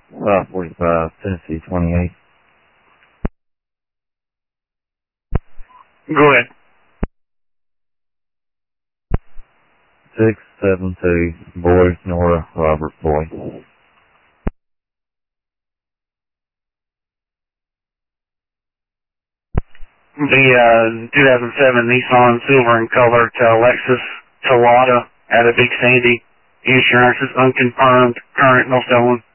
545, Tennessee 28. Go ahead. 672, Boy, Nora, Robert, Boy. The 2007 Nissan Silver in color to Lexus Tolada at a Big Sandy. Insurance is unconfirmed. Current, no stolen.